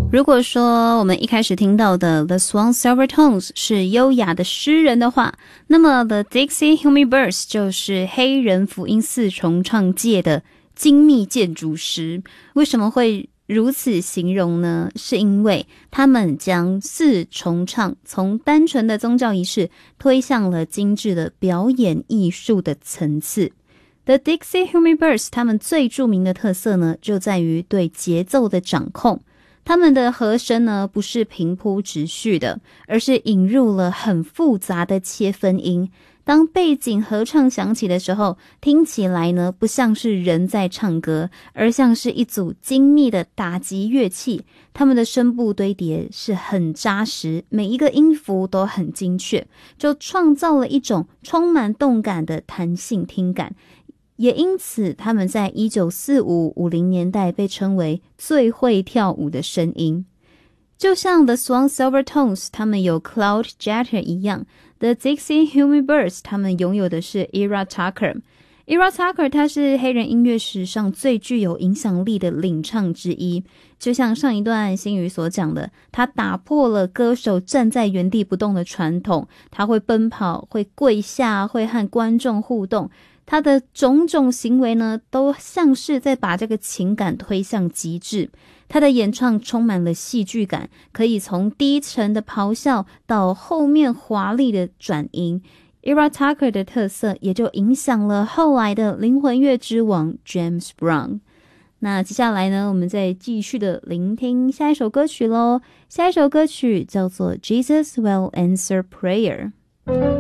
如果说我们一开始听到的 The Swan Silvertones 是优雅的诗人的话，那么 The Dixie Hummingbirds 就是黑人福音四重唱界的精密建筑师。为什么会如此形容呢？是因为他们将四重唱从单纯的宗教仪式推向了精致的表演艺术的层次。The Dixie Hummingbirds 他们最著名的特色呢，就在于对节奏的掌控。他们的和声呢，不是平铺直叙的，而是引入了很复杂的切分音。当背景合唱响起的时候，听起来呢，不像是人在唱歌，而像是一组精密的打击乐器。他们的声部堆叠是很扎实，每一个音符都很精确，就创造了一种充满动感的弹性听感。也因此他们在1945-50年代被称为最会跳舞的声音。就像 The Swan Silvertones 他们有 Claude Jeter 一样， The Dixie Hummingbirds 他们拥有的是 Ira Tucker。Ira Tucker 他是黑人音乐史上最具有影响力的领唱之一，就像上一段新宇所讲的，他打破了歌手站在原地不动的传统，他会奔跑，会跪下，会和观众互动。他的种种行为呢，都像是在把这个情感推向极致。他的演唱充满了戏剧感，可以从低沉的咆哮到后面华丽的转音。Ira Tucker 的特色也就影响了后来的灵魂乐之王 James Brown。那接下来呢，我们再继续的聆听下一首歌曲咯。下一首歌曲叫做 Jesus Will Answer Prayer。